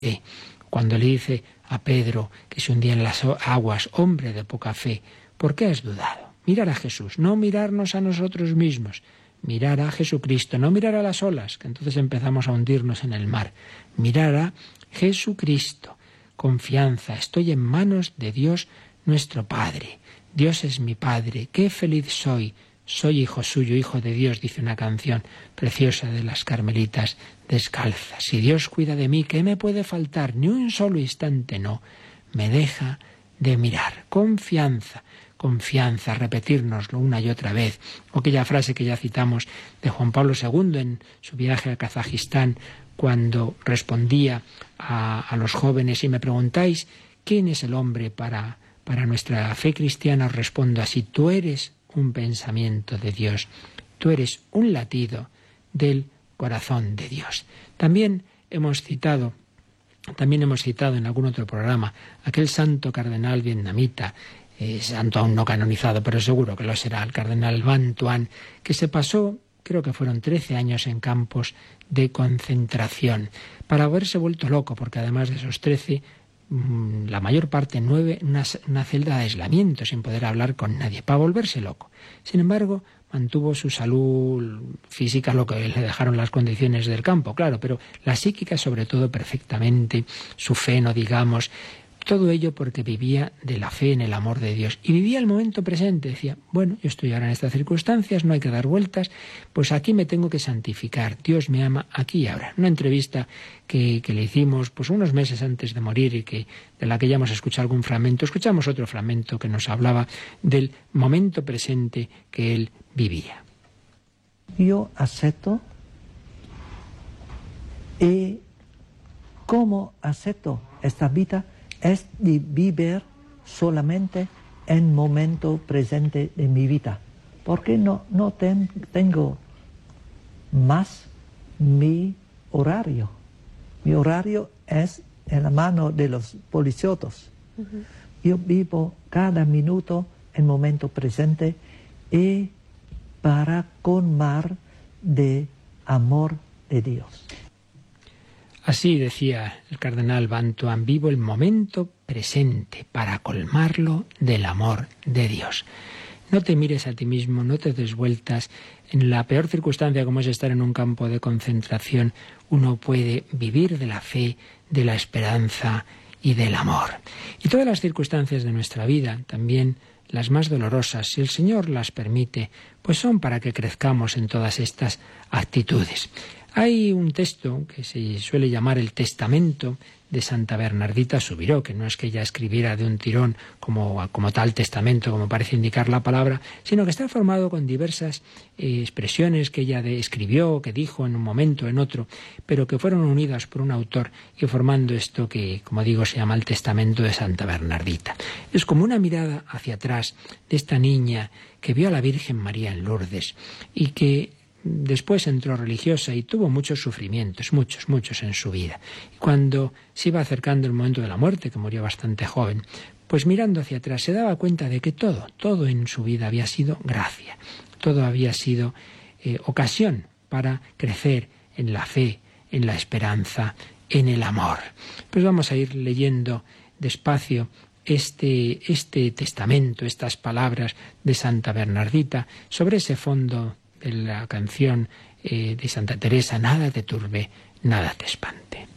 Cuando le dice a Pedro que se hundía en las aguas, hombre de poca fe, ¿por qué has dudado? Mirar a Jesús, no mirarnos a nosotros mismos, mirar a Jesucristo, no mirar a las olas, que entonces empezamos a hundirnos en el mar, mirar a Jesucristo. Confianza, estoy en manos de Dios nuestro Padre. Dios es mi Padre, qué feliz soy. Soy hijo suyo, hijo de Dios, dice una canción preciosa de las carmelitas descalzas. Si Dios cuida de mí, ¿qué me puede faltar? Ni un solo instante no me deja de mirar. Confianza, confianza, repetírnoslo una y otra vez. O aquella frase que ya citamos de Juan Pablo II en su viaje a Kazajistán, cuando respondía a los jóvenes: si me preguntáis quién es el hombre para nuestra fe cristiana, os respondo así: tú eres un pensamiento de Dios, tú eres un latido del corazón de Dios. También hemos citado en algún otro programa aquel santo cardenal vietnamita, santo aún no canonizado, pero seguro que lo será, el cardenal Van Thuan, que se pasó, creo que fueron 13 años en campos de concentración, para haberse vuelto loco, porque además de esos 13, la mayor parte, 9, una celda de aislamiento, sin poder hablar con nadie, para volverse loco. Sin embargo, mantuvo su salud física, lo que le dejaron las condiciones del campo, claro, pero la psíquica sobre todo perfectamente, su fe, no digamos. Todo ello porque vivía de la fe en el amor de Dios. Y vivía el momento presente. Decía, bueno, yo estoy ahora en estas circunstancias, no hay que dar vueltas, pues aquí me tengo que santificar. Dios me ama aquí y ahora. Una entrevista que le hicimos pues unos meses antes de morir y de la que ya hemos escuchado algún fragmento. Escuchamos otro fragmento que nos hablaba del momento presente que él vivía. Yo acepto, y ¿cómo acepto esta vida? Es de vivir solamente en momento presente de mi vida, porque no tengo más mi horario. Mi horario es en la mano de los policiotos. Uh-huh. Yo vivo cada minuto en momento presente y para colmar de amor de Dios. Así decía el cardenal Van Thuan: vivo el momento presente para colmarlo del amor de Dios. No te mires a ti mismo, no te des vueltas. En la peor circunstancia, como es estar en un campo de concentración, uno puede vivir de la fe, de la esperanza y del amor. Y todas las circunstancias de nuestra vida, también las más dolorosas, si el Señor las permite, pues son para que crezcamos en todas estas actitudes. Hay un texto que se suele llamar el Testamento de Santa Bernardita Subiró, que no es que ella escribiera de un tirón como tal testamento, como parece indicar la palabra, sino que está formado con diversas expresiones que ella escribió, que dijo en un momento, en otro, pero que fueron unidas por un autor y formando esto que, como digo, se llama el Testamento de Santa Bernardita. Es como una mirada hacia atrás de esta niña que vio a la Virgen María en Lourdes y que después entró religiosa y tuvo muchos sufrimientos, muchos en su vida. Y cuando se iba acercando el momento de la muerte, que murió bastante joven, pues mirando hacia atrás se daba cuenta de que todo en su vida había sido gracia, todo había sido ocasión para crecer en la fe, en la esperanza, en el amor. Pues vamos a ir leyendo despacio este testamento, estas palabras de Santa Bernardita, sobre ese fondo de la canción de Santa Teresa: nada te turbe, nada te espante.